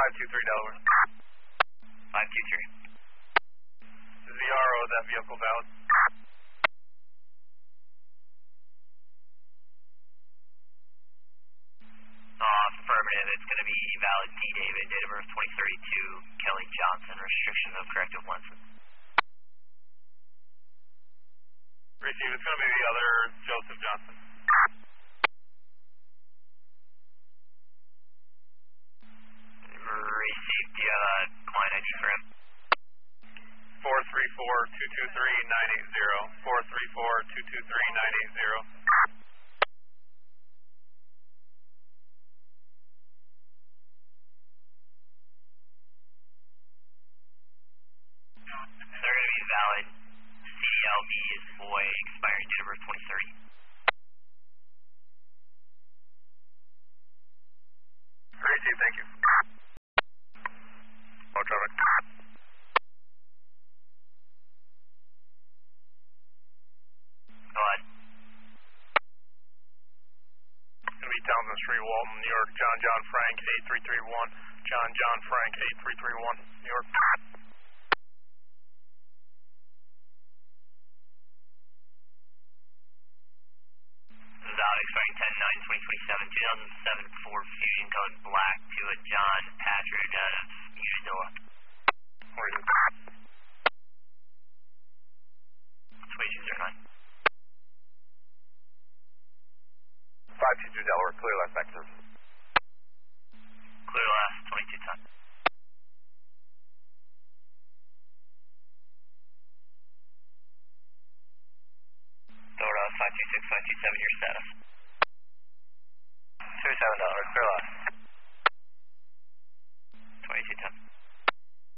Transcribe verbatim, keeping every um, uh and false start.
five two three Delaware. five two three. Is the R O of that vehicle valid? Uh, affirmative, it's going to be valid D David, date of birth twenty thirty-two, Kelly Johnson, restriction of corrective lenses. Receive, it's going to be the other Joseph Johnson. Received, do you have a client I D for him? four three four, two two three, nine eight zero. four three four, two two three, nine eight zero. They're going to be valid C L B is boy, expiring date of birth twenty thirty. Receive, thank you. More traffic. Go ahead. It's going to be Townsend Street, Walton, New York. John John Frank, eight three three one. John John Frank, eight three three one, New York. Valid expiring ten nine twenty twenty-seven, two thousand seven Ford Fusion code black to a John Patrick out of Unadilla. Where is it? Persuasion zero nine. five two two Delaware, clear last back service. Clear last, twenty-two ton. Thora five two six five two seven, your status. two seven Delaware, clear last.